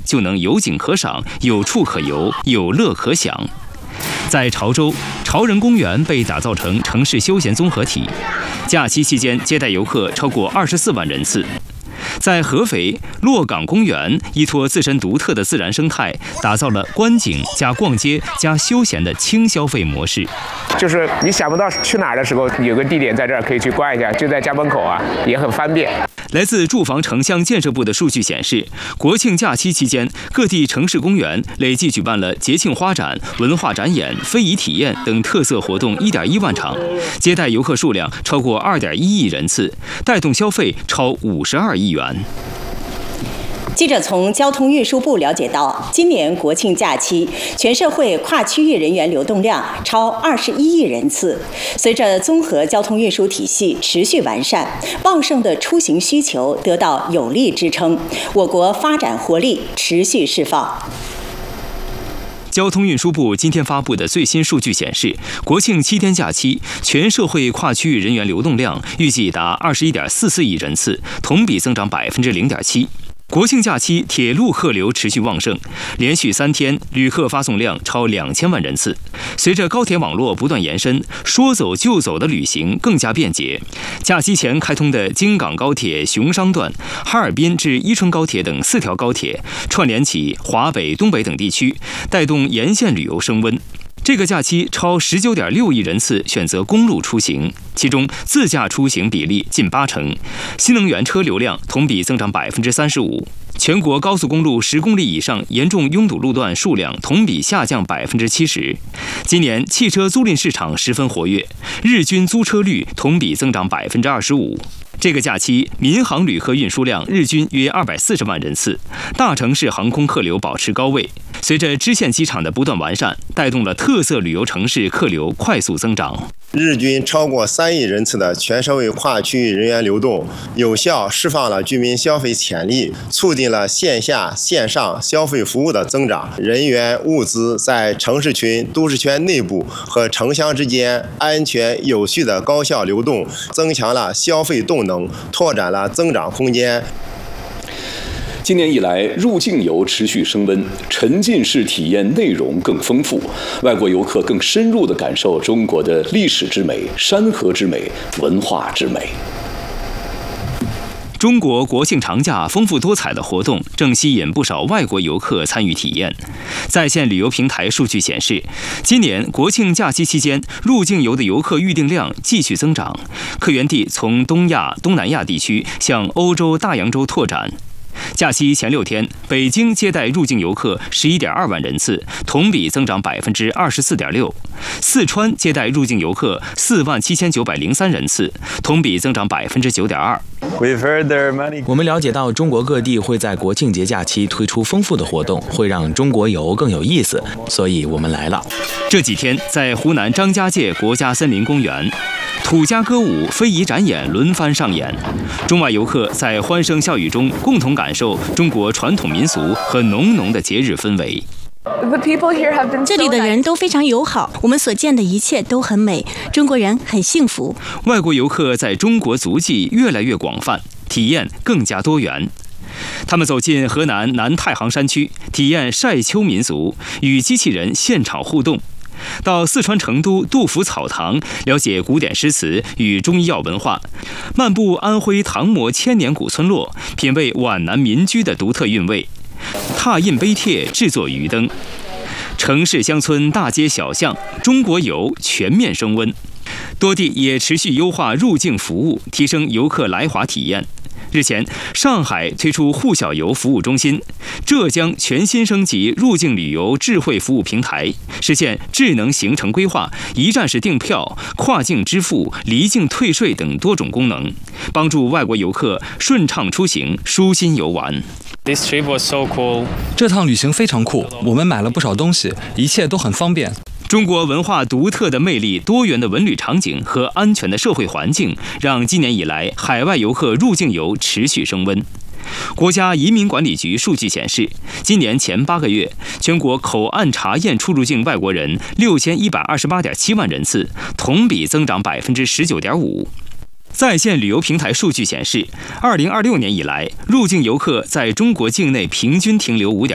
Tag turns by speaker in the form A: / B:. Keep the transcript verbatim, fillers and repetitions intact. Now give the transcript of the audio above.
A: 就能有景可赏、有处可游、有乐可享。在潮州，潮人公园被打造成城市休闲综合体，假期期间接待游客超过二十四万人次。在合肥，洛港公园依托自身独特的自然生态，打造了观景加逛街加休闲的轻消费模式。
B: 就是你想不到去哪儿的时候，有个地点在这儿可以去逛一下，就在家门口啊，也很方便。
A: 来自住房城乡建设部的数据显示，国庆假期期间，各地城市公园累计举办了节庆花展、文化展演、非遗体验等特色活动一点一万场，接待游客数量超过二点一亿人次，带动消费超五十二亿元。
C: 记者从交通运输部了解到，今年国庆假期，全社会跨区域人员流动量超二十一亿人次。随着综合交通运输体系持续完善，旺盛的出行需求得到有力支撑，我国发展活力持续释放。
A: 交通运输部今天发布的最新数据显示，国庆七天假期，全社会跨区域人员流动量预计达二十一点四四亿人次，同比增长百分之零点七。国庆假期铁路客流持续旺盛，连续三天旅客发送量超两千万人次。随着高铁网络不断延伸，说走就走的旅行更加便捷。假期前开通的京港高铁熊商段、哈尔滨至伊春高铁等四条高铁，串联起华北、东北等地区，带动沿线旅游升温。这个假期超十九点六亿人次选择公路出行，其中自驾出行比例近八成，新能源车流量同比增长百分之三十五。全国高速公路十公里以上严重拥堵路段数量同比下降百分之七十。今年汽车租赁市场十分活跃，日均租车率同比增长百分之二十五。这个假期，民航旅客运输量日均约二百四十万人次，大城市航空客流保持高位。随着支线机场的不断完善，带动了特色旅游城市客流快速增长。
D: 日均超过三亿人次的全社会跨区域人员流动，有效释放了居民消费潜力，促进了线下线上消费服务的增长，人员物资在城市群、都市圈内部和城乡之间安全有序的高效流动，增强了消费动能，拓展了增长空间。
E: 今年以来，入境游持续升温，沉浸式体验内容更丰富，外国游客更深入地感受中国的历史之美、山河之美、文化之美。
A: 中国国庆长假丰富多彩的活动正吸引不少外国游客参与体验。在线旅游平台数据显示，今年国庆假期期间，入境游的游客预订量继续增长，客源地从东亚、东南亚地区向欧洲、大洋洲拓展。假期前六天，北京接待入境游客十一点二万人次，同比增长百分之二十四点六；四川接待入境游客四万七千九百零三人次，同比增长百分之九点二。
F: 我们了解到，中国各地会在国庆节假期推出丰富的活动，会让中国游更有意思，所以我们来了。
A: 这几天，在湖南张家界国家森林公园，土家歌舞、非遗展演轮番上演，中外游客在欢声笑语中共同感受中国传统民俗和浓浓的节日氛围。
G: 这里的人都非常友好，我们所见的一切都很美，中国人很幸福。
A: 外国游客在中国足迹越来越广泛，体验更加多元。他们走进河南南太行山区，体验晒秋民俗，与机器人现场互动；到四川成都杜甫草堂，了解古典诗词与中医药文化；漫步安徽唐模千年古村落，品味皖南民居的独特韵味；拓印碑帖，制作鱼灯。城市乡村大街小巷，中国游全面升温。多地也持续优化入境服务，提升游客来华体验。日前，上海推出沪小游服务中心，浙江全新升级入境旅游智慧服务平台，实现智能行程规划、一站式订票、跨境支付、离境退税等多种功能，帮助外国游客顺畅出行、舒心游玩。
H: This trip was so cool.
I: 这趟旅行非常酷，我们买了不少东西，一切都很方便。
A: 中国文化独特的魅力、多元的文旅场景和安全的社会环境，让今年以来海外游客入境游持续升温。国家移民管理局数据显示，今年前八个月，全国口岸查验出入境外国人六千一百二十八点七万人次，同比增长百分之十九点五。在线旅游平台数据显示，二零二六年以来，入境游客在中国境内平均停留五点。